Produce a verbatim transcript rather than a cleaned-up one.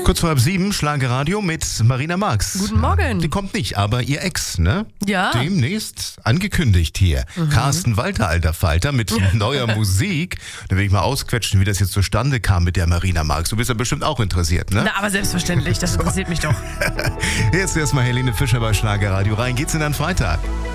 Kurz vor halb sieben, Schlagerradio mit Marina Marx. Guten Morgen. Die kommt nicht, aber ihr Ex, ne? Ja. Demnächst angekündigt hier. Mhm. Carsten Walter, alter Falter, mit neuer Musik. Da will ich mal ausquetschen, wie das jetzt zustande kam mit der Marina Marx. Du bist ja bestimmt auch interessiert, ne? Na, aber selbstverständlich, das interessiert mich doch. Jetzt erstmal Helene Fischer bei Schlagerradio. Rein geht's in den Freitag.